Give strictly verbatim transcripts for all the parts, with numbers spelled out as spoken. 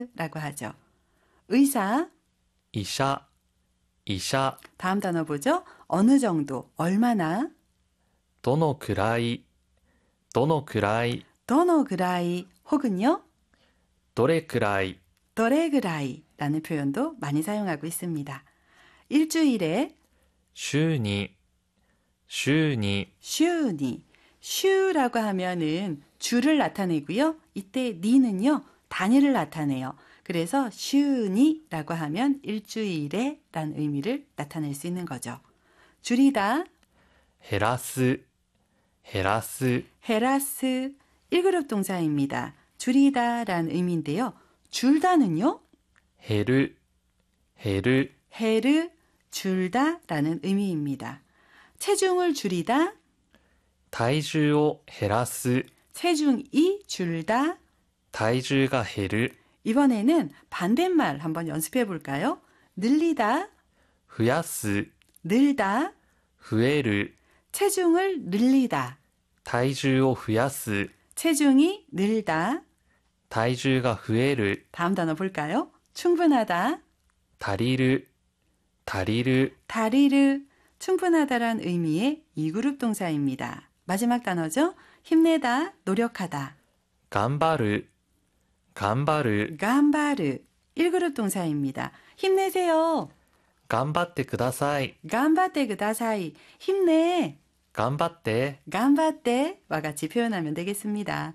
라고 하죠. 의사, 医者、医者、 다음 단어 보죠. 어느 정도, 얼마나, どのくらい、どのくらい、 도노 그라이 혹은요, どれくらい、 도레 그라이 라는 표현도 많이 사용하고 있습니다. 일주일에 週に、週に、 슈니, 슈라고 하면은 주를 나타내고요. 이때 니는요, 단위를 나타내요. 그래서 슈니라고 하면 일주일에 라는 의미를 나타낼 수 있는 거죠. 줄이다, 減らす、減らす、 헤라스, 일 그룹 동사입니다. 줄이다 라는 의미인데요. 줄다는요, 減る、減る、 헤르, 줄다 라는 의미입니다. 체중을 줄이다, 体重を減らす、 체중이 줄다. 体重が減る、 이번에는 반대말 한번 연습해 볼까요? 늘리다, 増やす、 늘다, 増える、 체중을 늘리다, 体重を増やす、 체중이 늘다. 体重が増える、 다음 단어 볼까요? 충분하다, 足りる、足りる、 다리르, 충분하다란 의미의 이 그룹 동사입니다. 마지막 단어죠? 힘내다, 노력하다. 頑張る、頑張る、 감바르, 일 그룹 동사입니다. 힘내세요. 頑張ってください、 감바테 그다사이, 힘내. 頑張って、 감바테와 같이 표현하면 되겠습니다.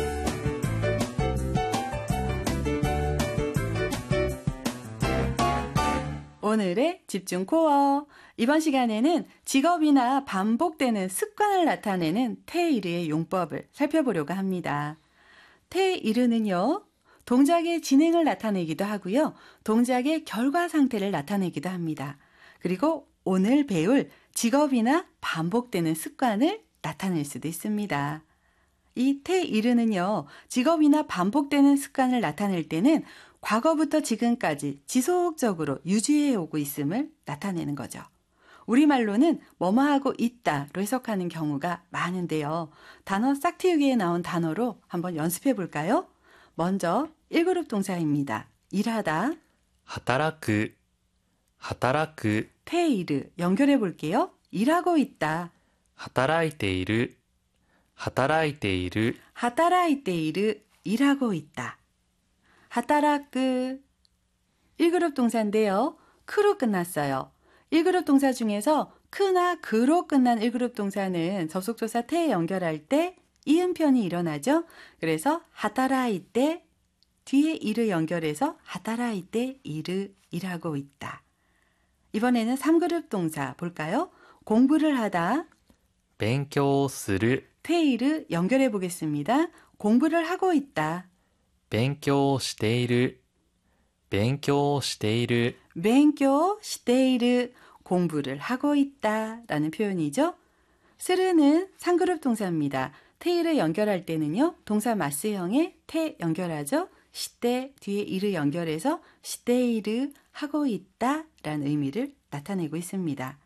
오늘의 집중 코어. 이번 시간에는 직업이나 반복되는 습관을 나타내는 테이르의 용법을 살펴보려고 합니다. 테이르는요, 동작의 진행을 나타내기도 하고요. 동작의 결과 상태를 나타내기도 합니다. 그리고 오늘 배울 직업이나 반복되는 습관을 나타낼 수도 있습니다. 이 테이르는요, 직업이나 반복되는 습관을 나타낼 때는 과거부터 지금까지 지속적으로 유지해 오고 있음을 나타내는 거죠. 우리말로는 뭐뭐하고 있다로 해석하는 경우가 많은데요. 단어 싹트우기에 나온 단어로 한번 연습해 볼까요? 먼저 일 그룹 동사입니다. 일하다, 働く、働く、 테이르 연결해 볼게요. 일하고 있다, 働いている、働いている、 하타라이테이르 일하고 있다. 하타라크 일 그룹 동사인데요. 크로 끝났어요. 일 그룹 동사 중에서 크나 그로 끝난 일 그룹 동사는 접속조사 테에 연결할 때 이음편이 일어나죠. 그래서 하타라이테 뒤에 이를 연결해서 하타라이테 이르 일하고 있다. 이번에는 삼 그룹 동사 볼까요? 공부를 하다, 勉強する、 테이르 연결해 보겠습니다. 공부를 하고 있다. 勉強している、勉強している、 勉強 している 공부를 하고 있다 라는 표현이죠. 스르는 삼 그룹 동사입니다. 테이를 연결할 때는요. 동사 마스형에 테 연결하죠. 시대 뒤에 이를 연결해서 시대이르 하고 있다 라는 의미를 나타내고 있습니다.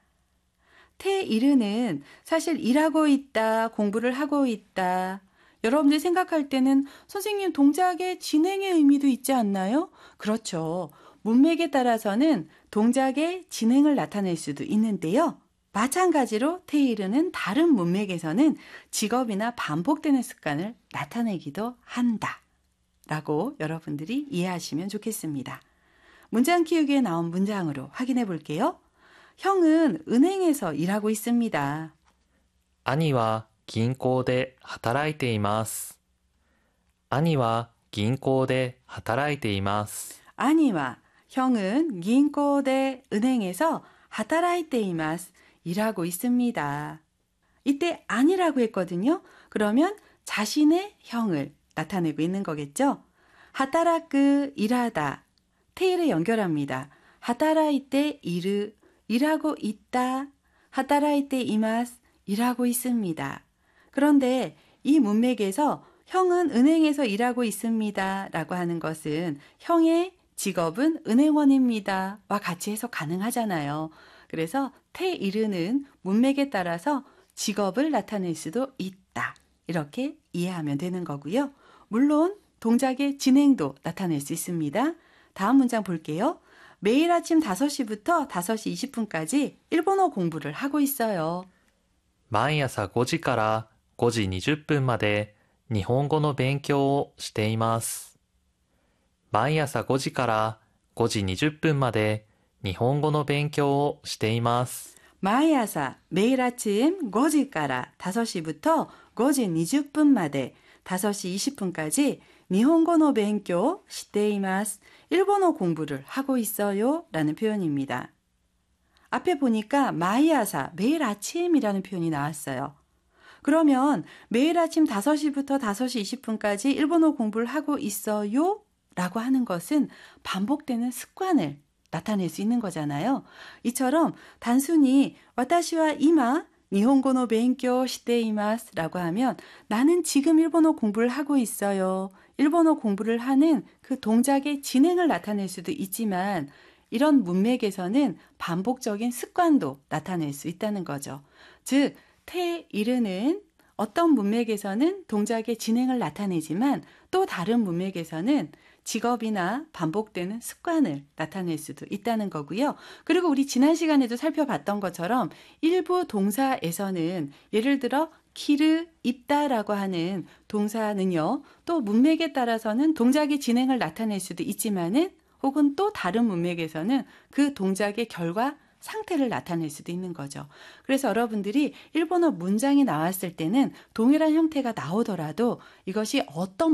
테이르는 사실 일하고 있다, 공부를 하고 있다. 여러분들이 생각할 때는 선생님 동작의 진행의 의미도 있지 않나요? 그렇죠. 문맥에 따라서는 동작의 진행을 나타낼 수도 있는데요. 마찬가지로 테이르는 다른 문맥에서는 직업이나 반복되는 습관을 나타내기도 한다. 라고 여러분들이 이해하시면 좋겠습니다. 문장 키우기에 나온 문장으로 확인해 볼게요. 형은 은행에서 일하고 있습니다. 兄は銀行で働いています。兄は銀行で働いています。 아니와 형은銀行대 은행에서 하타라이테이마스 일하고 있습니다. 이때 아니라고 했거든요. 그러면 자신의 형을 나타내고 있는 거겠죠. 하타라크 일하다 테이를 연결합니다. 하타라이테 이르 일하고 있다. 하타라이테 이마스 일하고 있습니다. 그런데 이 문맥에서 형은 은행에서 일하고 있습니다. 라고 하는 것은 형의 직업은 은행원입니다. 와 같이 해석 가능하잖아요. 그래서 테이르는 문맥에 따라서 직업을 나타낼 수도 있다. 이렇게 이해하면 되는 거고요. 물론 동작의 진행도 나타낼 수 있습니다. 다음 문장 볼게요. 매일 아침 다섯 시부터 다섯 시 이십 분까지 일본어 공부를 하고 있어요. 毎朝ごじからごじにじゅっぷんまで日本語の勉強をしています。毎朝ごじからごじにじゅっぷんまで日本語の勉強をしています。 마이아사 매일 아침ごじから다섯 시부터ごじにじゅっぷんまで다섯 시 이십 분까지 일본어 勉強しています. 일본어 공부를 하고 있어요 라는 표현입니다. 앞에 보니까 마이아사 매일 아침이라는 표현이 나왔어요. 그러면 매일 아침 다섯 시부터 다섯 시 이십 분까지 일본어 공부를 하고 있어요 라고 하는 것은 반복되는 습관을 나타낼 수 있는 거잖아요. 이처럼 단순히 와타시와 이마 일본어 勉強しています라고 하면 나는 지금 일본어 공부를 하고 있어요. 일본어 공부를 하는 그 동작의 진행을 나타낼 수도 있지만 이런 문맥에서는 반복적인 습관도 나타낼 수 있다는 거죠. 즉, 태이르는 어떤 문맥에서는 동작의 진행을 나타내지만 또 다른 문맥에서는 직업이나 반복되는 습관을 나타낼 수도 있다는 거고요. 그리고 우리 지난 시간에도 살펴봤던 것처럼 일부 동사에서는 예를 들어 키르 입다라고 하는 동사는요. 또 문맥에 따라서는 동작의 진행을 나타낼 수도 있지만은 혹은 또 다른 문맥에서는 그 동작의 결과 상태를 나타낼 수도 있는 거죠. 그래서 여러분들이 일본어 문장이 나왔을 때는 동일한 형태가 나오더라도 이것이 어떤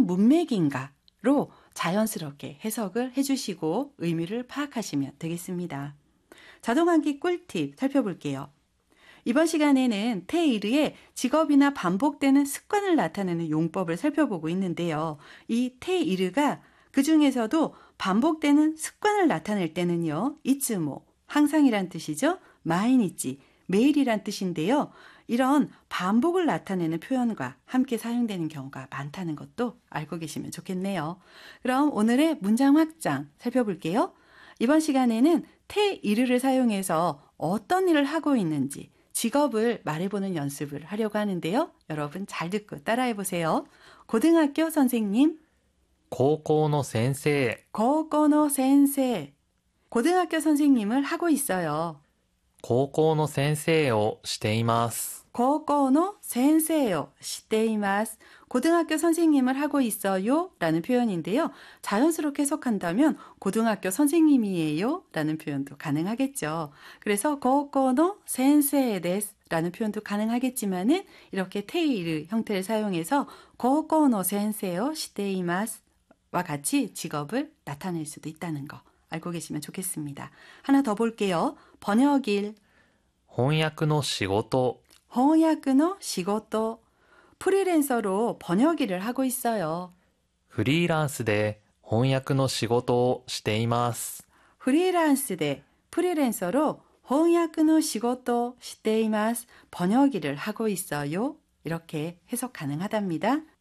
문맥인가로 자연스럽게 해석을 해주시고 의미를 파악하시면 되겠습니다. 자동암기 꿀팁 살펴볼게요. 이번 시간에는 태이르의 직업이나 반복되는 습관을 나타내는 용법을 살펴보고 있는데요. 이 태이르가 그 중에서도 반복되는 습관을 나타낼 때는요. 이츠모, 항상이란 뜻이죠. 마이니치, 매일이란 뜻인데요. 이런 반복을 나타내는 표현과 함께 사용되는 경우가 많다는 것도 알고 계시면 좋겠네요. 그럼 오늘의 문장 확장 살펴볼게요. 이번 시간에는 태이르를 사용해서 어떤 일을 하고 있는지 직업을 말해보는 연습을 하려고 하는데요. 여러분 잘 듣고 따라해보세요. 고등학교 선생님, 高校の先生、 고고노 센세. 고등학교 선생님을 하고 있어요. 高校の先生をしています。 고고노 센세요 시테이마스. 고등학교 선생님을 하고 있어요 라는 표현인데요. 자연스럽게 해석한다면 고등학교 선생님이에요 라는 표현도 가능하겠죠. 그래서 고고노 센세이 데스 라는 표현도 가능하겠지만은 이렇게 테이르 형태를 사용해서 고고노 센세요 시테이마스 와 같이 직업을 나타낼 수도 있다는 거 알고 계시면 좋겠습니다. 하나 더 볼게요. 번역일, 翻訳の仕事、 번역의 시고토. 프리랜서로 번역일을 하고 있어요. フリーランスで翻訳の仕事をしています。 프리랜스 대 프리랜서로 번역의 시고토 시테이마스. 번역일을 하고 있어요. 이렇게 해석 가능하답니다.